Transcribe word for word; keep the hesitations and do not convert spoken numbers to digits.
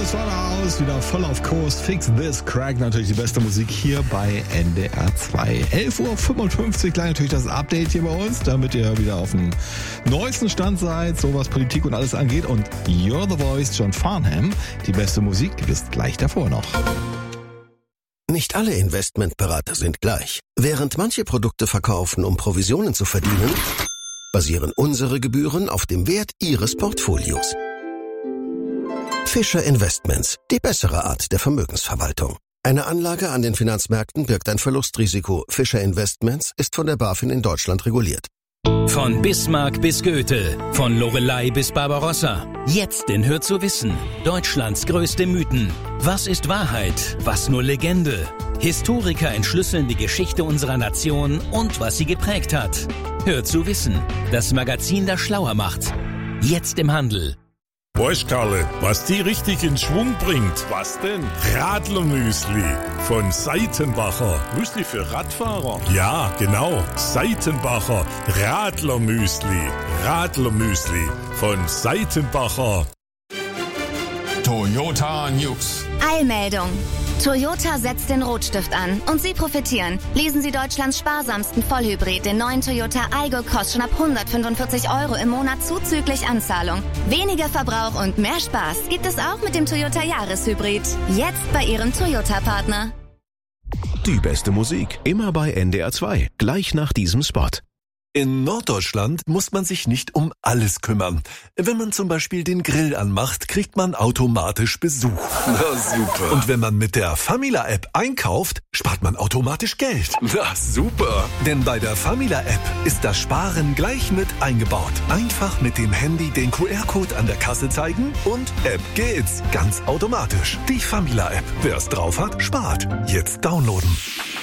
Slaughterhouse, wieder voll auf Kurs. Fix This Crack, natürlich die beste Musik hier bei N D R zwei. elf Uhr fünfundfünfzig, gleich natürlich das Update hier bei uns, damit ihr wieder auf dem neuesten Stand seid, so was Politik und alles angeht. Und You're the Voice, John Farnham, die beste Musik gibt es gleich davor noch. Nicht alle Investmentberater sind gleich. Während manche Produkte verkaufen, um Provisionen zu verdienen, basieren unsere Gebühren auf dem Wert Ihres Portfolios. Fischer Investments, die bessere Art der Vermögensverwaltung. Eine Anlage an den Finanzmärkten birgt ein Verlustrisiko. Fischer Investments ist von der BaFin in Deutschland reguliert. Von Bismarck bis Goethe, von Loreley bis Barbarossa. Jetzt in Hör zu wissen. Deutschlands größte Mythen. Was ist Wahrheit? Was nur Legende? Historiker entschlüsseln die Geschichte unserer Nation und was sie geprägt hat. Hör zu wissen. Das Magazin, das schlauer macht. Jetzt im Handel. Weißt Karle, was die richtig in Schwung bringt? Was denn? Radlermüsli von Seitenbacher. Müsli für Radfahrer? Ja, genau. Seitenbacher Radlermüsli. Radlermüsli von Seitenbacher. Toyota News. Eilmeldung. Toyota setzt den Rotstift an und Sie profitieren. Lesen Sie Deutschlands sparsamsten Vollhybrid, den neuen Toyota Aygo, kostet schon ab hundertfünfundvierzig Euro im Monat zuzüglich Anzahlung. Weniger Verbrauch und mehr Spaß gibt es auch mit dem Toyota Jahreshybrid. Jetzt bei Ihrem Toyota-Partner. Die beste Musik, immer bei N D R zwei, gleich nach diesem Spot. In Norddeutschland muss man sich nicht um alles kümmern. Wenn man zum Beispiel den Grill anmacht, kriegt man automatisch Besuch. Na super. Und wenn man mit der Famila-App einkauft, spart man automatisch Geld. Na super. Denn bei der Famila-App ist das Sparen gleich mit eingebaut. Einfach mit dem Handy den Q R-Code an der Kasse zeigen und App geht's. Ganz automatisch. Die Famila-App. Wer's drauf hat, spart. Jetzt downloaden.